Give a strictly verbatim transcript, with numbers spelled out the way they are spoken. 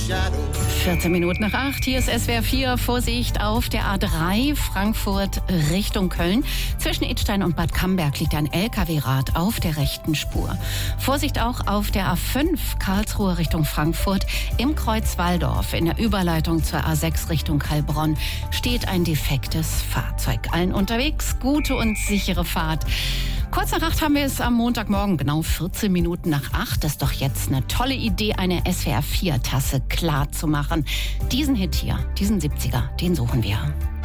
vierzehn Minuten nach acht, hier ist S W R vier. Vorsicht auf der A drei Frankfurt Richtung Köln. Zwischen Idstein und Bad Camberg liegt ein L K W-Rad auf der rechten Spur. Vorsicht auch auf der A fünf Karlsruhe Richtung Frankfurt. Im Kreuz Walldorf in der Überleitung zur A sechs Richtung Heilbronn steht ein defektes Fahrzeug. Allen unterwegs gute und sichere Fahrt. Kurz nach acht haben wir es am Montagmorgen, genau vierzehn Minuten nach acht. Das ist doch jetzt eine tolle Idee, eine S W R vier Tasse klar zu machen. Diesen Hit hier, diesen siebziger, den suchen wir.